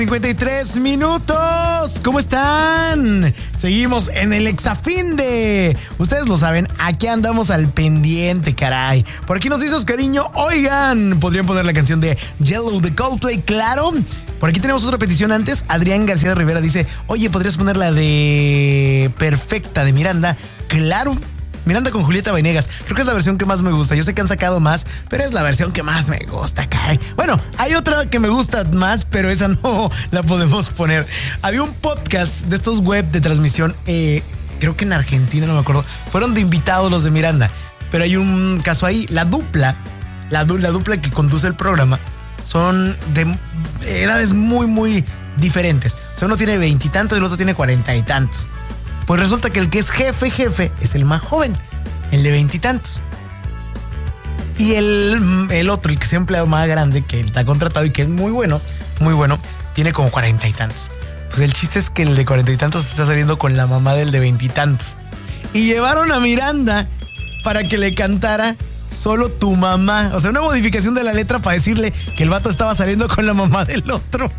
53 minutos. ¿Cómo están? Seguimos en el Exafinde. Ustedes lo saben, aquí andamos al pendiente, caray. Por aquí nos dice Oscariño, oigan, ¿podrían poner la canción de Yellow de Coldplay? Claro. Por aquí tenemos otra petición antes. Adrián García de Rivera dice, oye, ¿podrías poner la de Perfecta de Miranda? Claro. Miranda con Julieta Venegas. Creo que es la versión que más me gusta. Yo sé que han sacado más, pero es la versión que más me gusta, caray. Bueno, hay otra que me gusta más, pero esa no la podemos poner. Había un podcast de estos web de transmisión, creo que en Argentina, no me acuerdo. Fueron de invitados los de Miranda, pero hay un caso ahí. La dupla que conduce el programa son de edades muy, muy diferentes. O sea, uno tiene 20 y tantos y el otro tiene 40 y tantos. Pues resulta que el que es jefe es el más joven, el de 20 y tantos. Y el otro, el que es empleado más grande, que está contratado y que es muy bueno, tiene como 40 y tantos. Pues el chiste es que el de 40 y tantos está saliendo con la mamá del de 20 y tantos. Y llevaron a Miranda para que le cantara Solo tu mamá. O sea, una modificación de la letra para decirle que el vato estaba saliendo con la mamá del otro.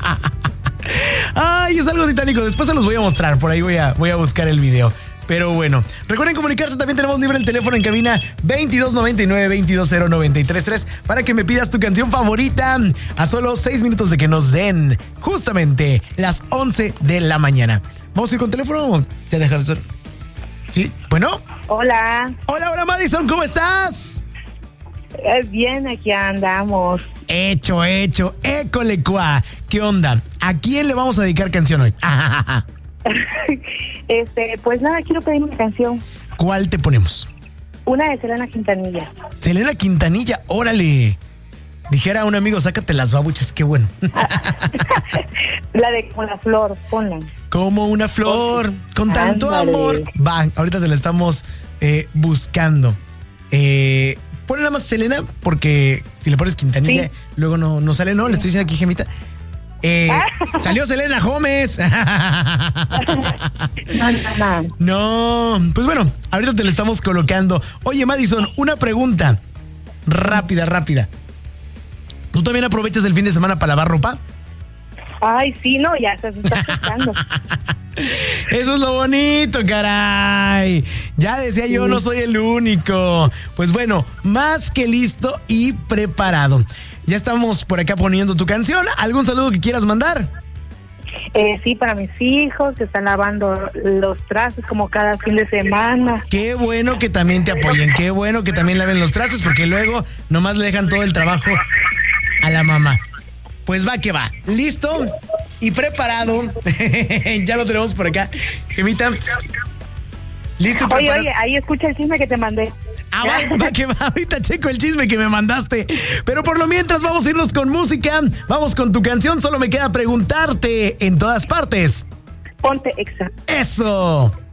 Ay, es algo titánico. Después se los voy a mostrar. Por ahí voy a buscar el video. Pero bueno, recuerden comunicarse. También tenemos libre el teléfono en cabina 2299-220-933 para que me pidas tu canción favorita a solo 6 minutos de que nos den justamente las 11 de la mañana. ¿Vamos a ir con teléfono? ¿Ya dejar eso? Sí, bueno. Hola. Hola, Madison, ¿cómo estás? Bien, aquí andamos. Hecho. École, cuá. ¿Qué onda? ¿A quién le vamos a dedicar canción hoy? Pues nada, quiero pedir una canción. ¿Cuál te ponemos? Una de Selena Quintanilla. Selena Quintanilla, órale. Dijera un amigo, sácate las babuchas, qué bueno. La de Como la flor, ponla. Como una flor, con tanto amor. Va, ahorita te la estamos buscando. Ponle nada más Selena, porque si le pones Quintanilla, sí, luego no sale, ¿no? Le estoy diciendo aquí, Gemita. Salió Selena Gómez. No, pues bueno, ahorita te la estamos colocando. Oye, Madison, una pregunta rápida. ¿Tú también aprovechas el fin de semana para lavar ropa? Ay, sí, no, ya se está escuchando. Eso es lo bonito, caray. Ya decía yo, no soy el único. Pues bueno, más que listo y preparado. Ya estamos por acá poniendo tu canción. ¿Algún saludo que quieras mandar? Sí, para mis hijos que están lavando los trastes como cada fin de semana. Qué bueno que también te apoyen, qué bueno que también laven los trastes, porque luego nomás le dejan todo el trabajo a la mamá. Pues va que va, listo y preparado. Ya lo tenemos por acá, Gemita. Listo y preparado. Oye, ahí escucha el chisme que te mandé. Va que va, ahorita checo el chisme que me mandaste. Pero por lo mientras vamos a irnos con música. Vamos con tu canción, solo me queda preguntarte en todas partes. Ponte Exa. ¡Eso!